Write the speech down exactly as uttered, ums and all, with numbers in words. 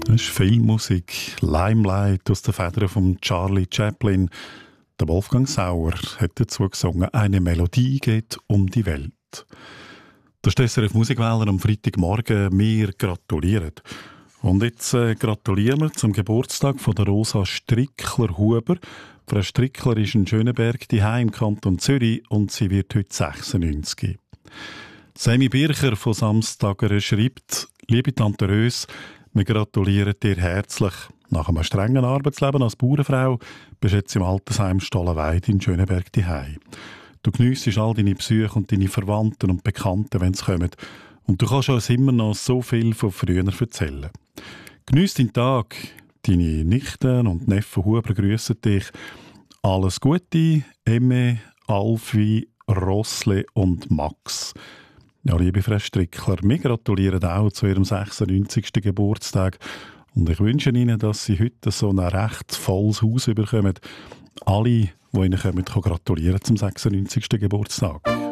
Das ist Filmmusik, Limelight aus den Federn von Charlie Chaplin. Der Wolfgang Sauer hat dazu gesungen, eine Melodie geht um die Welt. Das ist der S R F Musikwähler am Freitagmorgen. Wir gratulieren. Und jetzt äh, gratulieren wir zum Geburtstag von der Rosa Strickler-Huber. Frau Strickler ist in Schöneberg, daheim im Kanton Zürich, und sie wird heute sechsundneunzig. Sammy Bircher von Samstagere schreibt: Liebe Tante Rös, wir gratulieren dir herzlich. Nach einem strengen Arbeitsleben als Bauernfrau bist du jetzt im Altersheim Stollenweide in Schöneberg daheim. Du geniessest all deine Besuche und deine Verwandten und Bekannten, wenn sie kommen. Und du kannst uns immer noch so viel von früher erzählen. Geniess deinen Tag. Deine Nichten und Neffen Huber grüssen dich. Alles Gute, Emme, Alfie, Rossle und Max. Ja, liebe Frau Strickler, wir gratulieren auch zu ihrem sechsundneunzigsten Geburtstag. Und ich wünsche Ihnen, dass Sie heute so ein recht volles Haus bekommen. Alle, die Ihnen kommen, gratulieren zum sechsundneunzigsten Geburtstag.